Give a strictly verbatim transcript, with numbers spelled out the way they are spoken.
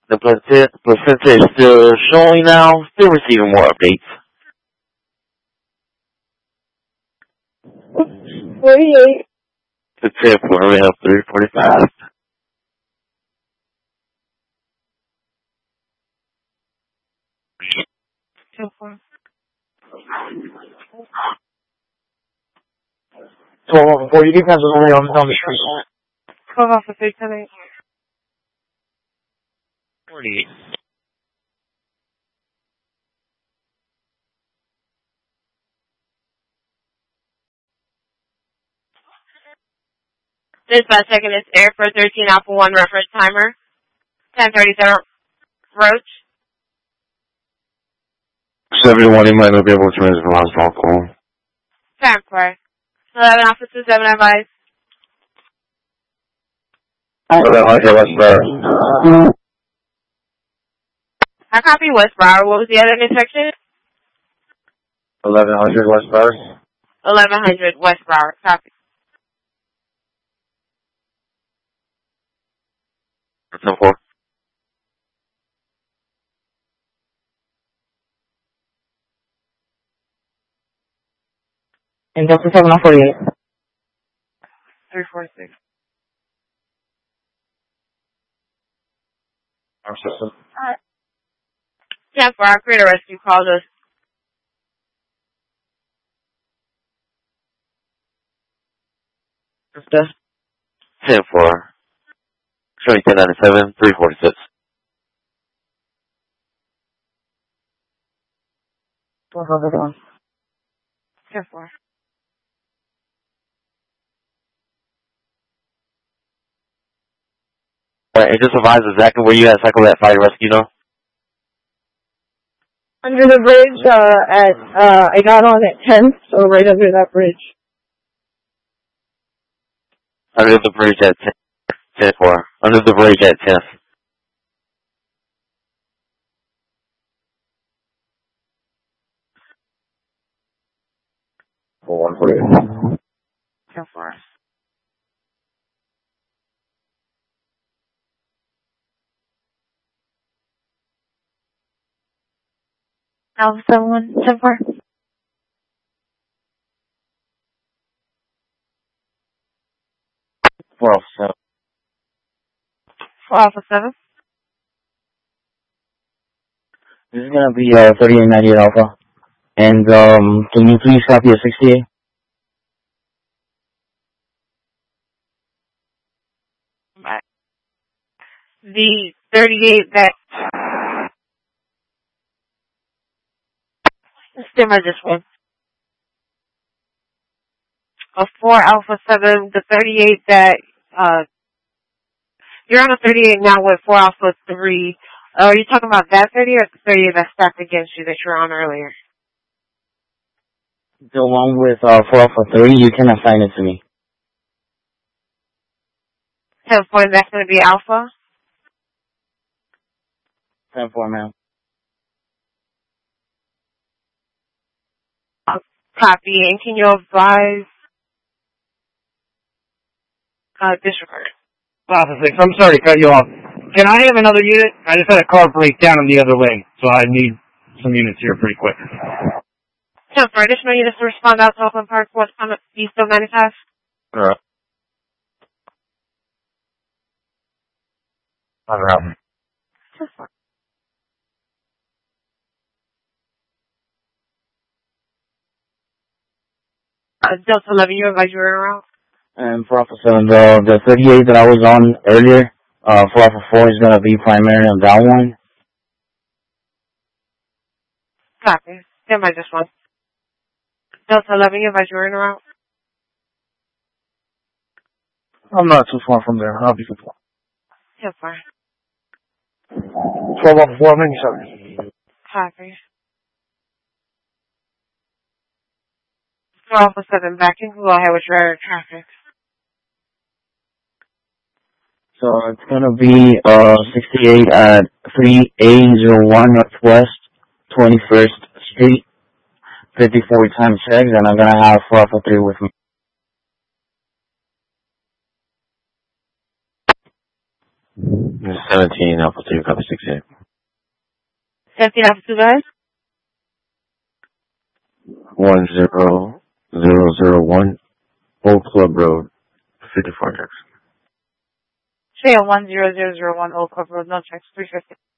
The placenta, placenta is still showing now, still receiving more updates. forty-eight. The ten four, we have three forty-five. ten four. twelve off of four, you can cancel only on, on the street. twelve off of three ten eight. forty-eight. This by second is Air for thirteen Alpha one reference timer. ten thirty-seven Roach. seventy-one, he might not be able to transfer from last phone call. ten four. eleven Alpha two seven advice. eleven hundred Westboro. I copy Westboro. What was the other intersection? eleven hundred Westboro. eleven hundred Westboro. Copy. ten four. And Delta seven on forty-eight. three four six. Our system. Alright. ten four, our creator rescue called us. ten four. Showing ten ninety-seven, three forty-six. twelve off of one. ten four. Alright, it just advised exactly where you had cycle that fire rescue, though. Under the bridge, uh, at, uh, I got on at ten, so right under that bridge. Under the bridge at ten. ten four. Under the bridge at ten. one forty-eight. ten four. Alpha seven one, ten four. four Alpha seven. four Alpha seven. This is gonna be uh thirty-eight ninety-eight Alpha. And um, can you please copy a sixty-eight? The thirty-eight that Stimmer just went. A four Alpha seven, the thirty-eight that uh you're on a thirty-eight now with four Alpha three. Uh, are you talking about that thirty or the thirty-eight that stacked against you that you were on earlier? The one with uh four Alpha three, you can assign it to me. ten four, that's going to be Alpha? ten four, ma'am. Copy, and can you advise uh, disregard? Alpha six, I'm sorry to cut you off. Can I have another unit? I just had a car break down in the other lane, so I need some units here pretty quick. ten four, additional units to respond out to Oakland Park, West East of ninety-five. Alright. Alright. Uh, Delta eleven, you advise you were around? And for Alpha seven, the, the thirty-eight that I was on earlier, uh, for Alpha four is gonna be primary on that one. Copy. Stand by just one. Delta eleven, you advise you were in around? I'm not too far from there. I'll be good. ten four. twelve Alpha four, ninety-seven. Copy. four Alpha seven, back in. Go ahead with your traffic. So it's gonna be uh sixty-eight at three eight zero one Northwest twenty-first Street, fifty-four times checks, and I'm gonna have four Alpha three with me. seventeen Alpha two, copy sixty-eight. seventeen Alpha two, guys. One zero zero zero one Old Club Road, fifty-four checks. Trail one zero zero zero one Old Club Road, no checks, three fifty.